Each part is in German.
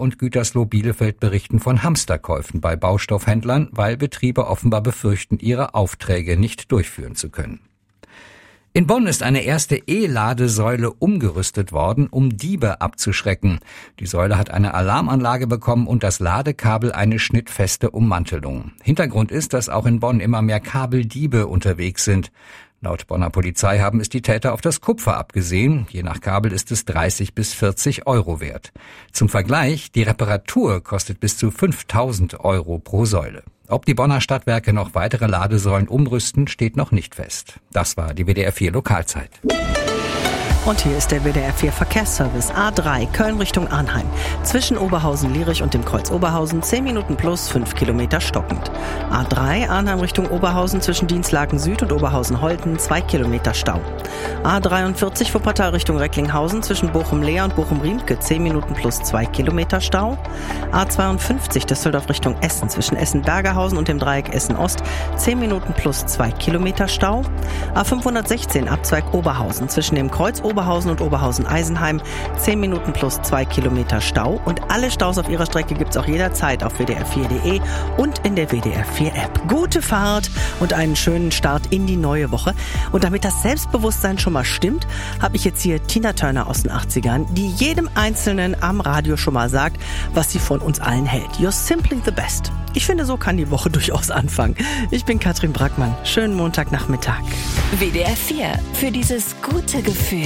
und Gütersloh Bielefeld berichten von Hamsterkäufen bei Baustoffhändlern, weil Betriebe offenbar befürchten, ihre Aufträge nicht durchführen zu können. In Bonn ist eine erste E-Ladesäule umgerüstet worden, um Diebe abzuschrecken. Die Säule hat eine Alarmanlage bekommen und das Ladekabel eine schnittfeste Ummantelung. Hintergrund ist, dass auch in Bonn immer mehr Kabeldiebe unterwegs sind. Laut Bonner Polizei haben es die Täter auf das Kupfer abgesehen. Je nach Kabel ist es 30 bis 40 Euro wert. Zum Vergleich, die Reparatur kostet bis zu 5.000 Euro pro Säule. Ob die Bonner Stadtwerke noch weitere Ladesäulen umrüsten, steht noch nicht fest. Das war die WDR 4 Lokalzeit. Und hier ist der WDR 4 Verkehrsservice. A3 Köln Richtung Arnheim. Zwischen Oberhausen-Lierich und dem Kreuz Oberhausen 10 Minuten plus 5 Kilometer stockend. A3 Arnheim Richtung Oberhausen zwischen Dienstlaken Süd und Oberhausen-Holten 2 Kilometer Stau. A43 Wuppertal Richtung Recklinghausen zwischen Bochum-Leer und Bochum-Riemke 10 Minuten plus 2 Kilometer Stau. A52 Düsseldorf Richtung Essen zwischen Essen-Bergerhausen und dem Dreieck Essen-Ost 10 Minuten plus 2 Kilometer Stau. A516 Abzweig Oberhausen zwischen dem Kreuz Oberhausen und Oberhausen-Eisenheim 10 Minuten plus 2 Kilometer Stau. Und alle Staus auf ihrer Strecke gibt's auch jederzeit auf wdr4.de und in der WDR 4 App. Gute Fahrt und einen schönen Start in die neue Woche. Und damit das Selbstbewusstsein schon mal stimmt, habe ich jetzt hier Tina Turner aus den 80ern, die jedem Einzelnen am Radio schon mal sagt, was sie von uns allen hält. You're simply the best. Ich finde, so kann die Woche durchaus anfangen. Ich bin Katrin Brackmann. Schönen Montagnachmittag. WDR 4 für dieses gute Gefühl.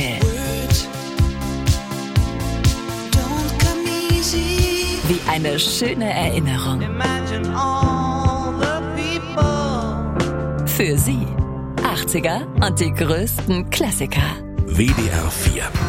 Wie eine schöne Erinnerung. Für Sie 80er und die größten Klassiker. WDR 4